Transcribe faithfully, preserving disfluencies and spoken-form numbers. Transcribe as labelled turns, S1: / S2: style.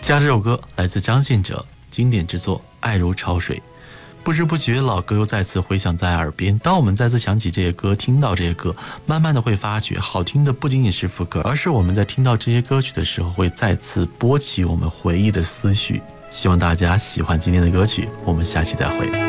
S1: 接下来这首歌来自张信哲，经典之作《爱如潮水》。不知不觉老歌又再次回响在耳边，当我们再次想起这些歌，听到这些歌，慢慢的会发觉好听的不仅仅是副歌，而是我们在听到这些歌曲的时候会再次拨起我们回忆的思绪。希望大家喜欢今天的歌曲，我们下期再会。